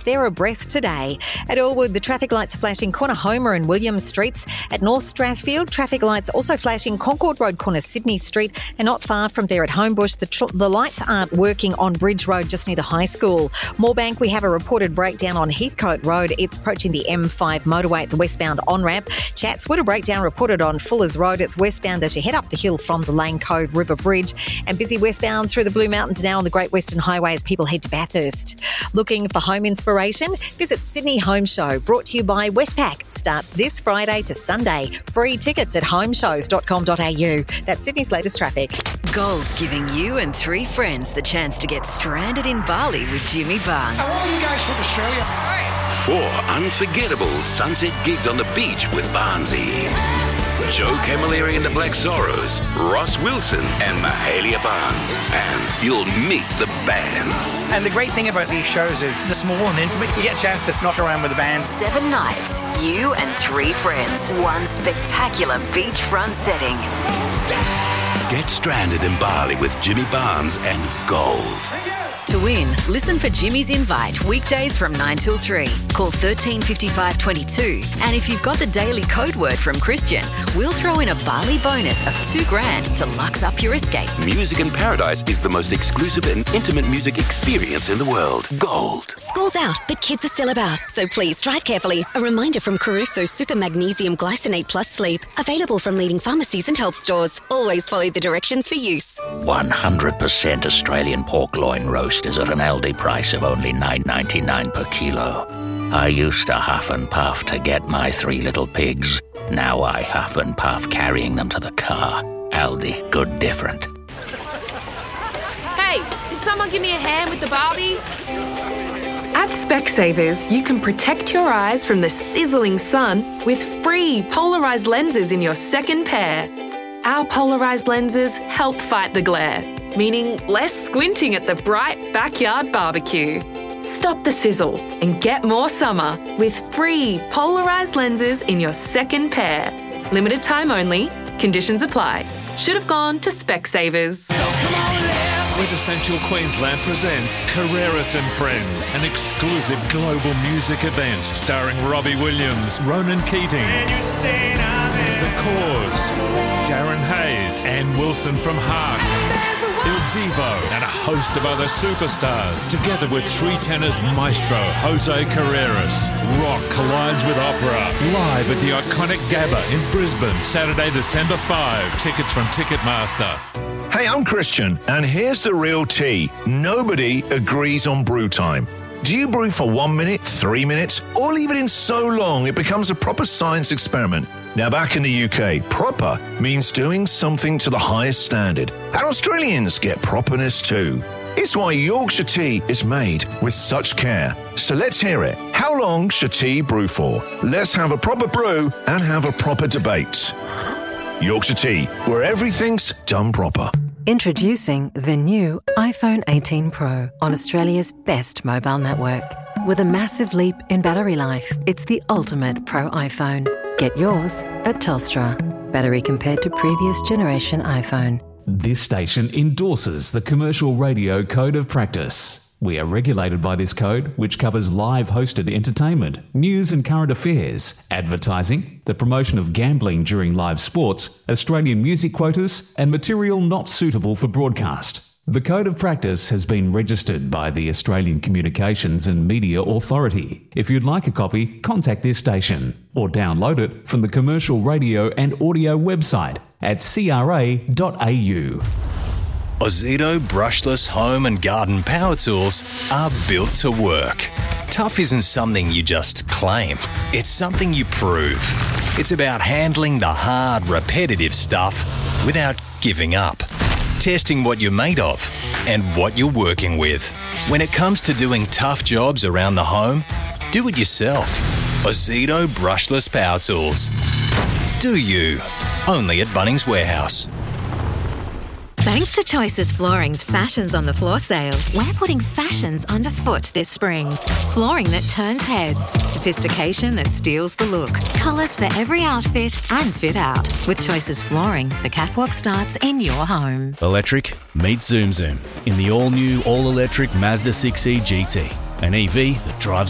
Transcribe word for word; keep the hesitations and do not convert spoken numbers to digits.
they're a breath today. At Elwood, the traffic lights are flashing corner Homer and Williams Streets. At North Strathfield, traffic lights also flashing Concord Road corner Sydney Street, and not far from there at Homebush, the, tr- the lights aren't working on Bridge Road just near the high school. Moorebank, we have a reported breakdown on Heathcote Road. It's approaching the M five motorway at the westbound on-ramp. Chatswood, a breakdown reported on Fuller's Road. It's westbound as you head up the hill from the Lane Cove River Bridge, and busy westbound through the Blue Mountains now on the Great Western Highway as people head to Bathurst. Looking for home inspiration? Visit Sydney Home Show, brought to you by Westpac. Starts this Friday to Sunday. Free tickets at home shows dot com dot a u. That's Sydney's latest traffic. Gold's giving you and three friends the chance to get stranded in Bali with Jimmy Barnes. Are all you guys from Australia? Four unforgettable sunset gigs on the beach with Barnesy. Joe Camilleri and the Black Sorrows, Ross Wilson and Mahalia Barnes. And you'll meet the bands. And the great thing about these shows is the small and intimate. You get a chance to knock around with the band. Seven nights, you and three friends. One spectacular beachfront setting. Get stranded in Bali with Jimmy Barnes and Gold. To win, listen for Jimmy's Invite weekdays from nine till three. Call thirteen fifty-five twenty-two. And if you've got the daily code word from Christian, we'll throw in a Bali bonus of two grand to lux up your escape. Music in Paradise is the most exclusive and intimate music experience in the world. Gold. School's out, but kids are still about. So please drive carefully. A reminder from Caruso Super Magnesium Glycinate Plus Sleep. Available from leading pharmacies and health stores. Always follow the directions for use. one hundred percent Australian pork loin roast is at an Aldi price of only nine ninety-nine per kilo. I used to huff and puff to get my three little pigs. Now I huff and puff carrying them to the car. Aldi, good different. Hey, can someone give me a hand with the Barbie? At Specsavers, you can protect your eyes from the sizzling sun with free polarised lenses in your second pair. Our polarised lenses help fight the glare, meaning less squinting at the bright backyard barbecue. Stop the sizzle and get more summer with free polarised lenses in your second pair. Limited time only. Conditions apply. Should have gone to Specsavers. Quintessential Queensland presents Carreras and Friends, an exclusive global music event starring Robbie Williams, Ronan Keating, The Cause, Darren Hayes, Ann Wilson from Heart, Il Divo, and a host of other superstars, together with three tenors maestro Jose Carreras. Rock collides with opera, live at the iconic Gabba in Brisbane, Saturday, December fifth. Tickets from Ticketmaster. Hey, I'm Christian, and here's the real tea. Nobody agrees on brew time. Do you brew for one minute, three minutes, or leave it in so long it becomes a proper science experiment? Now, back in the U K, proper means doing something to the highest standard. And Australians get properness too. It's why Yorkshire tea is made with such care. So let's hear it. How long should tea brew for? Let's have a proper brew and have a proper debate. Yorkshire Tea, where everything's done proper. Introducing the new iPhone eighteen Pro on Australia's best mobile network. With a massive leap in battery life, it's the ultimate Pro iPhone. Get yours at Telstra. Battery compared to previous generation iPhone. This station endorses the Commercial Radio Code of Practice. We are regulated by this code, which covers live hosted entertainment, news and current affairs, advertising, the promotion of gambling during live sports, Australian music quotas, and material not suitable for broadcast. The Code of Practice has been registered by the Australian Communications and Media Authority. If you'd like a copy, contact this station or download it from the Commercial Radio and Audio website at c r a dot a u. Ozito brushless home and garden power tools are built to work. Tough isn't something you just claim. It's something you prove. It's about handling the hard, repetitive stuff without giving up. Testing what you're made of and what you're working with. When it comes to doing tough jobs around the home, do it yourself. Ozito brushless power tools. Do you. Only at Bunnings Warehouse. Thanks to Choices Flooring's Fashions on the Floor sale, we're putting fashions underfoot this spring. Flooring that turns heads, sophistication that steals the look, colours for every outfit and fit out. With Choices Flooring, the catwalk starts in your home. Electric, meet Zoom Zoom in the all-new, all-electric Mazda six E G T, an E V that drives